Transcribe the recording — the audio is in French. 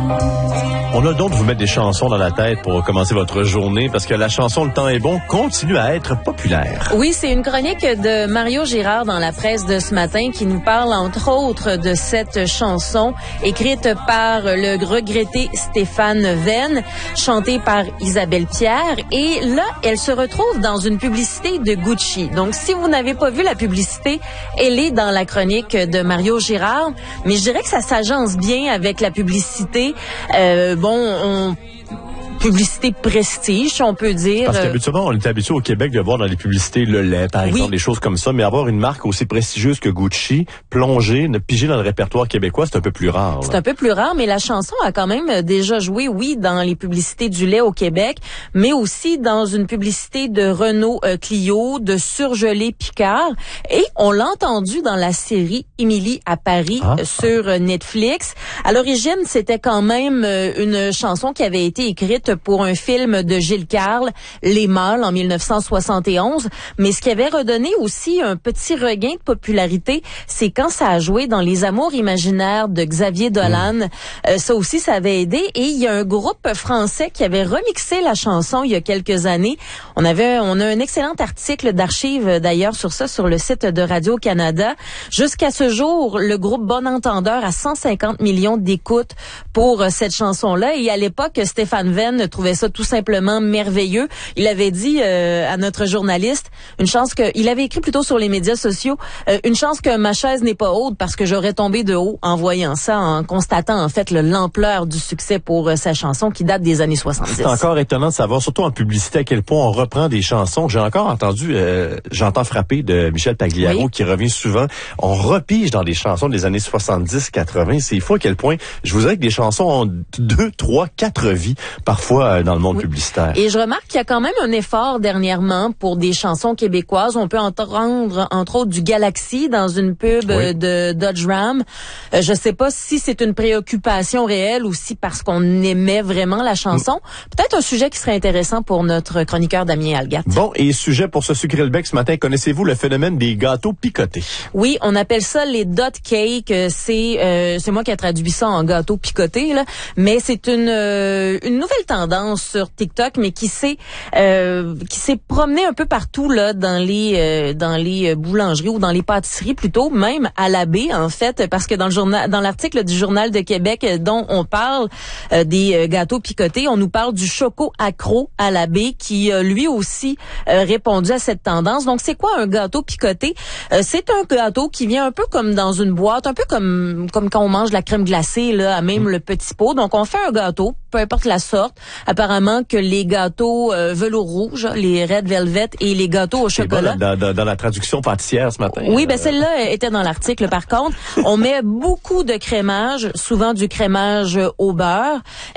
On a donc de vous mettre des chansons dans la tête pour commencer votre journée parce que la chanson « Le temps est bon » continue à être populaire. Oui, c'est une chronique de Mario Girard dans la presse de ce matin qui nous parle entre autres de cette chanson écrite par le regretté Stéphane Venn, chantée par Isabelle Pierre. Et là, elle se retrouve dans une publicité de Gucci. Donc, si vous n'avez pas vu la publicité, elle est dans la chronique de Mario Girard. Mais je dirais que ça s'agence bien avec la publicité. Publicité prestige, on peut dire. Parce qu'habituellement, on est habitué au Québec de voir dans les publicités le lait, par exemple, des choses comme ça, mais avoir une marque aussi prestigieuse que Gucci, piger dans le répertoire québécois, c'est un peu plus rare. C'est un peu plus rare, mais la chanson a quand même déjà joué, oui, dans les publicités du lait au Québec, mais aussi dans une publicité de Renault Clio, de Surgelé Picard, et on l'a entendu dans la série Émilie à Paris sur Netflix. À l'origine, c'était quand même une chanson qui avait été écrite pour un film de Gilles Carle, Les Mâles, en 1971. Mais ce qui avait redonné aussi un petit regain de popularité, c'est quand ça a joué dans Les Amours imaginaires de Xavier Dolan. Ça aussi, ça avait aidé. Et il y a un groupe français qui avait remixé la chanson il y a quelques années. On a un excellent article d'archives d'ailleurs sur ça, sur le site de Radio-Canada. Jusqu'à ce jour, le groupe Bon Entendeur a 150 millions d'écoutes pour cette chanson-là. Et à l'époque, Stéphane Venn trouvait ça tout simplement merveilleux. Il avait dit à notre journaliste, il avait écrit plutôt sur les médias sociaux, une chance que ma chaise n'est pas haute parce que j'aurais tombé de haut en voyant ça, en constatant en fait l'ampleur du succès pour sa chanson qui date des années 70. C'est encore étonnant de savoir, surtout en publicité, à quel point on reprend des chansons. J'ai encore entendu J'entends frapper de Michel Pagliaro qui revient souvent. On repige dans des chansons des années 70-80. C'est fou à quel point, je vous dirais que des chansons ont 2, 3, 4 vies parfois dans le monde publicitaire. Et je remarque qu'il y a quand même un effort dernièrement pour des chansons québécoises. On peut entendre, entre autres, du Galaxy dans une pub de Dodge Ram. Je sais pas si c'est une préoccupation réelle ou si parce qu'on aimait vraiment la chanson. Peut-être un sujet qui serait intéressant pour notre chroniqueur Damien Algat. Bon, et sujet pour se sucrer le bec ce matin, connaissez-vous le phénomène des gâteaux picotés? Oui, on appelle ça les dot cakes. C'est moi qui ai traduit ça en gâteaux picotés, là. Mais c'est une nouvelle tendance sur TikTok, mais qui s'est promenée un peu partout là dans les boulangeries ou dans les pâtisseries plutôt, même à la baie en fait, parce que dans l'article du Journal de Québec dont on parle des gâteaux picotés, on nous parle du choco accro à la baie qui lui aussi répondu à cette tendance. Donc c'est quoi un gâteau picoté? C'est un gâteau qui vient un peu comme dans une boîte, un peu comme quand on mange de la crème glacée là, à même le petit pot. Donc on fait un gâteau, peu importe la sorte. Apparemment que les gâteaux velours rouge, les Red Velvet et les gâteaux au chocolat. Dans la traduction pâtissière ce matin. Oui, celle-là était dans l'article. Par contre, on met beaucoup de crémage, souvent du crémage au beurre.